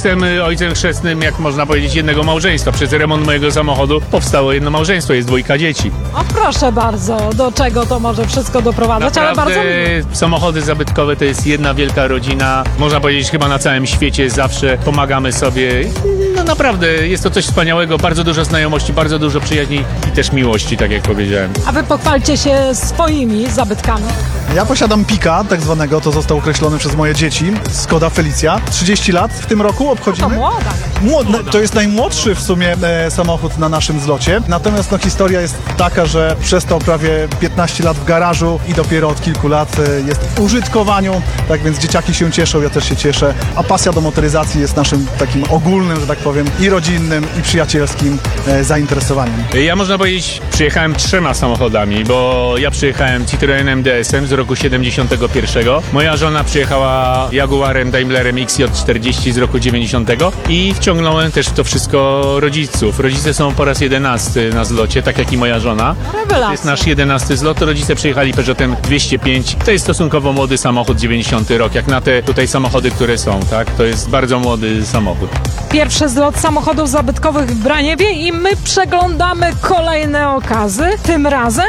jestem ojcem chrzestnym, jak można powiedzieć, jednego małżeństwa. Przez remont mojego samochodu powstało jedno małżeństwo, jest 2 dzieci. O proszę bardzo, do czego to może wszystko doprowadzać, ale bardzo miło. Samochody zabytkowe to jest jedna wielka rodzina. Można powiedzieć, chyba na całym świecie zawsze pomagamy sobie. No naprawdę, jest to coś wspaniałego, bardzo dużo znajomości, bardzo dużo przyjaźni i też miłości, tak jak powiedziałem. A wy pochwalcie się swoimi zabytkami. Ja posiadam Pika, tak zwanego, to został określony przez moje dzieci, Skoda Felicia. 30 lat w tym roku obchodzimy. To młoda. To jest najmłodszy w sumie samochód na naszym zlocie. Natomiast historia jest taka, że przez to prawie 15 lat w garażu i dopiero od kilku lat jest w użytkowaniu. Tak więc dzieciaki się cieszą, ja też się cieszę. A pasja do motoryzacji jest naszym takim ogólnym, że tak powiem, i rodzinnym, i przyjacielskim zainteresowaniem. Ja, można powiedzieć, przyjechałem 3 samochodami, bo ja przyjechałem Citroenem DS-em z roku 71. Moja żona przyjechała Jaguarem Daimlerem XJ40 z roku 90. i wciągnąłem też w to wszystko rodziców. Rodzice są po raz 11 na zlocie, tak jak i moja żona. Rewelacja. To jest nasz 11 zlot. Rodzice przyjechali Peugeotem 205. To jest stosunkowo młody samochód, 90 rok, jak na te tutaj samochody, które są, tak? To jest bardzo młody samochód. Pierwszy zlot samochodów zabytkowych w Braniewie i my przeglądamy kolejne okazy. Tym razem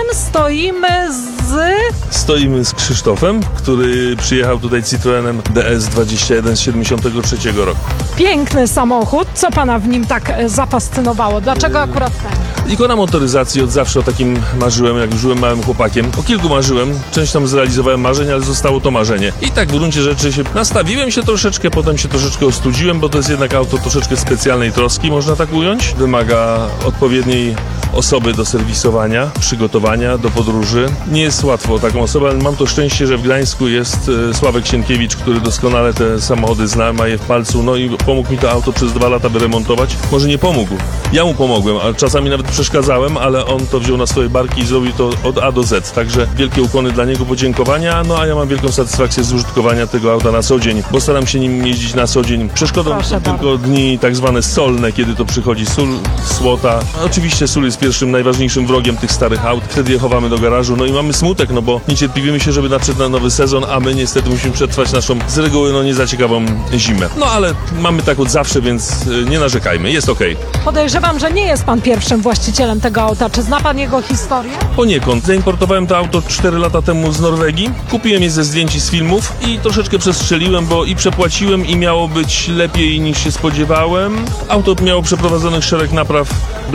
Stoimy z Krzysztofem, który przyjechał tutaj Citroenem DS21 z 73 roku. Piękny samochód. Co pana w nim tak zafascynowało? Dlaczego akurat ten? Ikona motoryzacji, od zawsze o takim marzyłem, jak już byłem małym chłopakiem. O kilku marzyłem, część tam zrealizowałem marzeń, ale zostało to marzenie. I tak w gruncie rzeczy nastawiłem się troszeczkę, potem się troszeczkę ostudziłem, bo to jest jednak auto troszeczkę specjalnej troski, można tak ująć. Wymaga odpowiedniej osoby do serwisowania, przygotowania do podróży. Nie jest łatwo o taką osobę, ale mam to szczęście, że w Gdańsku jest Sławek Sienkiewicz, który doskonale te samochody zna, ma je w palcu, no i pomógł mi to auto przez 2 lata wyremontować. Może nie pomógł, ja mu pomogłem, a czasami nawet przeszkadzałem, ale on to wziął na swoje barki i zrobił to od A do Z. Także wielkie ukłony dla niego, podziękowania, no a ja mam wielką satysfakcję z użytkowania tego auta na co dzień, bo staram się nim jeździć na co dzień. Przeszkodą są tylko dni tak zwane solne, kiedy to przychodzi sól, słota. Oczywiście sól jest pierwszym, najważniejszym wrogiem tych starych aut. Wtedy je chowamy do garażu, no i mamy smutek, no bo niecierpliwimy się, żeby nadszedł na nowy sezon, a my niestety musimy przetrwać naszą z reguły nie za ciekawą zimę. No ale mamy tak od zawsze, więc nie narzekajmy, jest okej. Podejrzewam, że nie jest pan pierwszym właścicielem tego auta. Czy zna pan jego historię? Poniekąd. Zaimportowałem to auto 4 lata temu z Norwegii. Kupiłem je ze zdjęć i z filmów i troszeczkę przestrzeliłem, bo i przepłaciłem i miało być lepiej niż się spodziewałem. Auto miało przeprowadzonych szereg napraw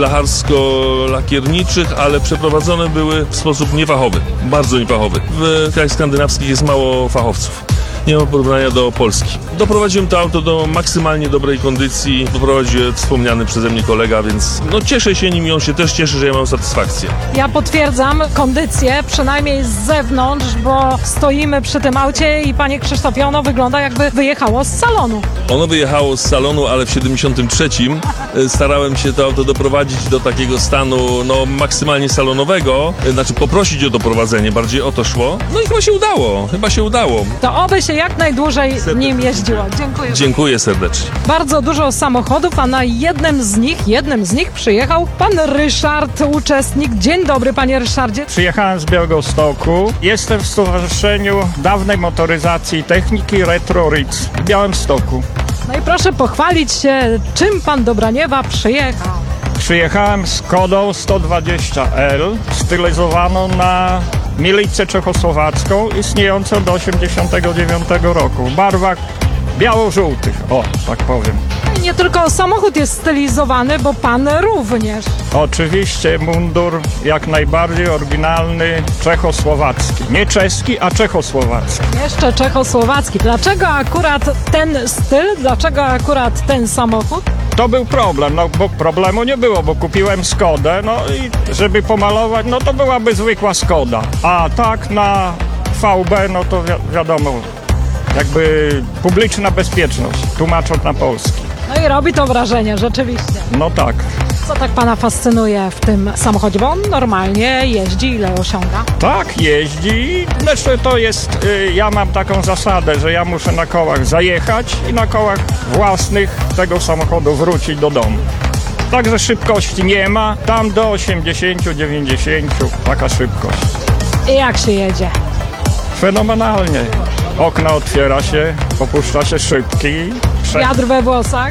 blacharsko-lakierniczych, ale przeprowadzone były w sposób niefachowy. Bardzo niefachowy. W krajach skandynawskich jest mało fachowców. Nie ma porównania do Polski. Doprowadziłem to auto do maksymalnie dobrej kondycji. Doprowadził wspomniany przeze mnie kolega, więc no cieszę się nim i on się też cieszy, że ja mam satysfakcję. Ja potwierdzam kondycję, przynajmniej z zewnątrz, bo stoimy przy tym aucie i panie Krzysztofie, ono wygląda jakby wyjechało z salonu. Ono wyjechało z salonu, ale w 73 starałem się to auto doprowadzić do takiego stanu no maksymalnie salonowego, znaczy poprosić o doprowadzenie, bardziej o to szło. No i chyba się udało. To oby się jak najdłużej nim jeździło. Dziękuję. Dziękuję serdecznie. Bardzo dużo samochodów, a na jednym z nich przyjechał pan Ryszard, uczestnik. Dzień dobry, panie Ryszardzie. Przyjechałem z Białegostoku. Jestem w Stowarzyszeniu Dawnej Motoryzacji i Techniki Retro Ritz w Białymstoku. No i proszę pochwalić się, czym pan do Braniewa przyjechał. Przyjechałem Skodą 120L, stylizowaną na milicję czechosłowacką, istniejącą do 89 roku, w barwach biało-żółtych, o, tak powiem. I nie tylko samochód jest stylizowany, bo pan również. Oczywiście mundur jak najbardziej oryginalny czechosłowacki. Nie czeski, a czechosłowacki. Jeszcze czechosłowacki. Dlaczego akurat ten styl? Dlaczego akurat ten samochód? To był problem, no bo problemu nie było, bo kupiłem Skodę, no i żeby pomalować, no to byłaby zwykła Skoda. A tak na VB, no to wiadomo, jakby publiczna bezpieczność, tłumacząc na polski. No i robi to wrażenie, rzeczywiście. No tak. Co tak pana fascynuje w tym samochodzie? Bo on normalnie jeździ, ile osiąga? Tak, jeździ. Zresztą to jest, ja mam taką zasadę, że ja muszę na kołach zajechać i na kołach własnych tego samochodu wrócić do domu. Także szybkości nie ma, tam do 80-90 taka szybkość. I jak się jedzie? Fenomenalnie. Okno otwiera się, opuszcza się szybki. Wiatr we włosach?